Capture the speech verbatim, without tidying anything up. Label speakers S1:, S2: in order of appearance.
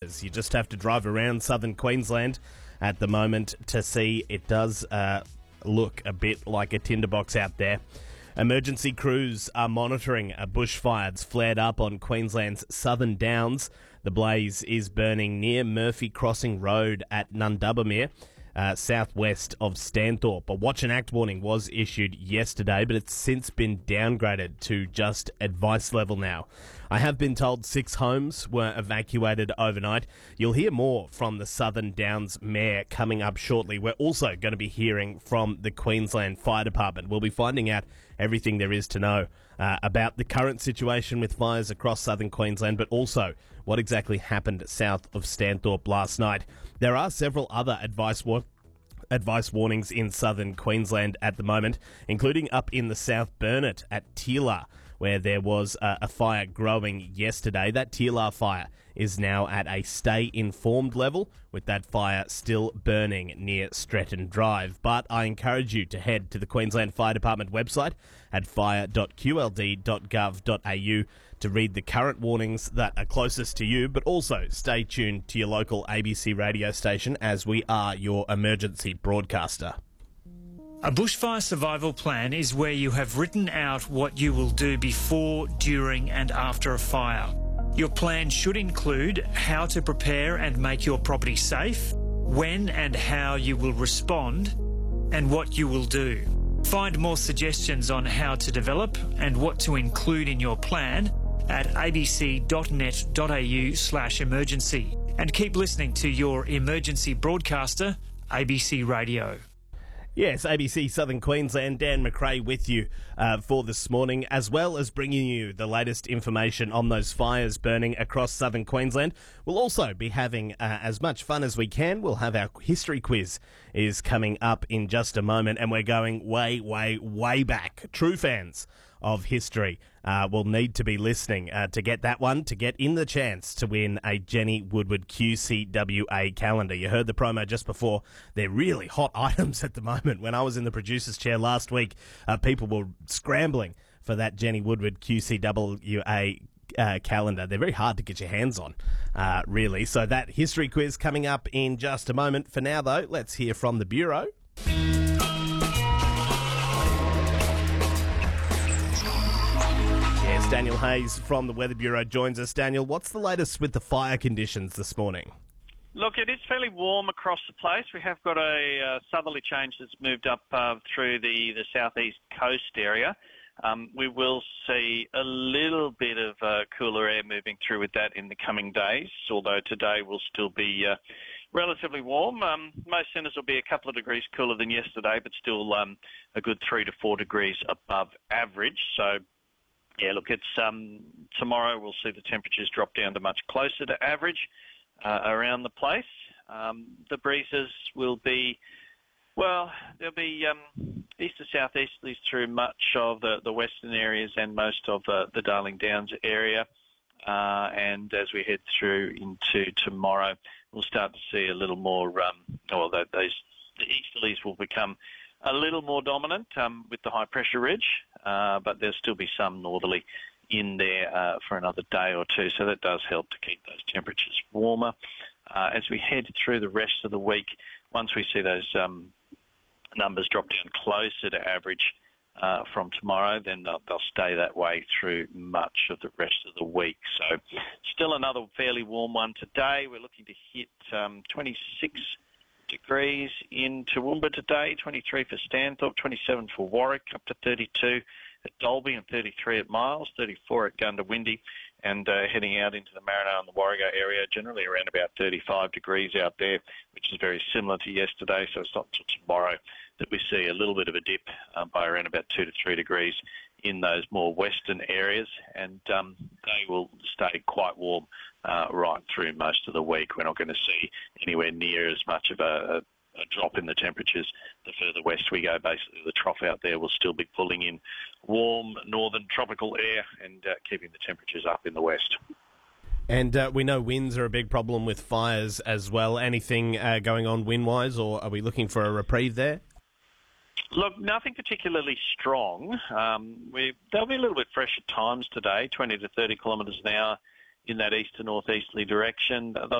S1: You just have to drive around southern Queensland at the moment to see it does uh, look a bit like a tinderbox out there. Emergency crews are monitoring a bushfire that's flared up on Queensland's Southern Downs. The blaze is burning near Murphy Crossing Road at Nundubbermere, uh, southwest of Stanthorpe. A watch and act warning was issued yesterday, but it's since been downgraded to just advice level now. I have been told six homes were evacuated overnight. You'll hear more from the Southern Downs Mayor coming up shortly. We're also going to be hearing from the Queensland Fire Department. We'll be finding out everything there is to know uh, about the current situation with fires across southern Queensland, but also what exactly happened south of Stanthorpe last night. There are several other advice wa- advice warnings in southern Queensland at the moment, including up in the South Burnett at Teelar, where there was uh, a fire growing yesterday. That Teelar fire is now at a stay informed level, with that fire still burning near Stretton Drive. But I encourage you to head to the Queensland Fire Department website at fire dot q l d dot gov dot a u to read the current warnings that are closest to you, but also stay tuned to your local A B C radio station, as we are your emergency broadcaster.
S2: A bushfire survival plan is where you have written out what you will do before, during and after a fire. Your plan should include how to prepare and make your property safe, when and how you will respond, and what you will do. Find more suggestions on how to develop and what to include in your plan at abc dot net dot a u slash emergency. And keep listening to your emergency broadcaster, A B C Radio.
S1: Yes, A B C Southern Queensland, Dan McRae with you uh, for this morning, as well as bringing you the latest information on those fires burning across southern Queensland. We'll also be having uh, as much fun as we can. We'll have our history quiz is coming up in just a moment, and we're going way, way, way back. True fans of history uh, will need to be listening uh, to get that one, to get in the chance to win a Jenny Woodward Q C W A calendar. You heard the promo just before. They're really hot items at the moment. When I was in the producer's chair last week, uh, people were scrambling for that Jenny Woodward Q C W A Uh, calendar. They're very hard to get your hands on, uh, really. So that history quiz coming up in just a moment. For now, though, let's hear from the Bureau. Yes, Daniel Hayes from the Weather Bureau joins us. Daniel, what's the latest with the fire conditions this morning?
S3: Look, it is fairly warm across the place. We have got a uh, southerly change that's moved up uh, through the, the southeast coast area. Um, we will see a little bit of uh, cooler air moving through with that in the coming days, although today will still be uh, relatively warm. Um, most centres will be a couple of degrees cooler than yesterday, but still um, a good three to four degrees above average. So, yeah, look, it's um, tomorrow we'll see the temperatures drop down to much closer to average uh, around the place. Um, the breezes will be... Well, there'll be um, east to southeasterlies through much of the, the western areas and most of the, the Darling Downs area. Uh, and as we head through into tomorrow, we'll start to see a little more, um, well, those, the easterlies will become a little more dominant um, with the high pressure ridge, uh, but there'll still be some northerly in there uh, for another day or two. So that does help to keep those temperatures warmer. Uh, as we head through the rest of the week, once we see those um, numbers drop down closer to average uh, from tomorrow, then they'll, they'll stay that way through much of the rest of the week. So still another fairly warm one today. We're looking to hit um, twenty-six degrees in Toowoomba today, twenty-three for Stanthorpe, twenty-seven for Warwick, up to thirty-two at Dalby and thirty-three at Miles, thirty-four at Goondiwindi, and uh, heading out into the Marino and the Warrego area, generally around about thirty-five degrees out there, which is very similar to yesterday. So it's not until tomorrow that we see a little bit of a dip uh, by around about two to three degrees in those more western areas, and um, they will stay quite warm uh, right through most of the week. We're not going to see anywhere near as much of a, a drop in the temperatures the further west we go. Basically, the trough out there will still be pulling in warm northern tropical air and uh, keeping the temperatures up in the west.
S1: And uh, we know winds are a big problem with fires as well. Anything uh, going on wind-wise, or are we looking for a reprieve there?
S3: Look, nothing particularly strong. Um, we, they'll be a little bit fresh at times today, twenty to thirty kilometres an hour in that east to northeasterly direction. They'll